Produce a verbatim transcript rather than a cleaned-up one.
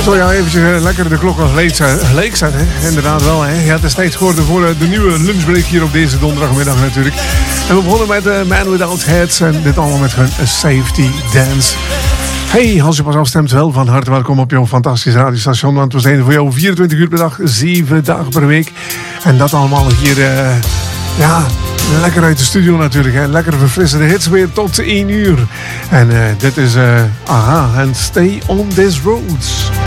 Zo ja, eventjes uh, lekker de klok nog leeg zetten. Inderdaad wel, hè. Ja, het is tijd geworden voor uh, de nieuwe lunchbreak hier op deze donderdagmiddag natuurlijk. En we begonnen met uh, Man Without Heads en dit allemaal met hun uh, Safety Dance. Hey, als je pas afstemt, wel van harte welkom op jouw fantastische radiostation. Want we zijn er voor jou vierentwintig uur per dag, zeven dagen per week. En dat allemaal hier, uh, ja, lekker uit de studio natuurlijk. Hè. Lekker verfrissende hits weer tot één uur. En uh, dit is uh, Aha en Stay on These Roads.